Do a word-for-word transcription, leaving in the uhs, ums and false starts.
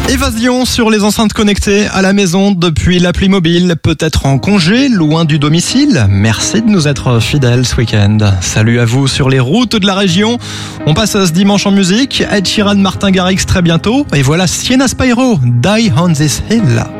Évasion sur les enceintes connectées à la maison depuis l'appli mobile, peut-être en congé, loin du domicile. Merci de nous être fidèles ce week-end. Salut à vous sur les routes de la région. On passe ce dimanche en musique. Ed Sheeran, Martin Garrix très bientôt. Et voilà Sienna Spyro, Die on this Hill.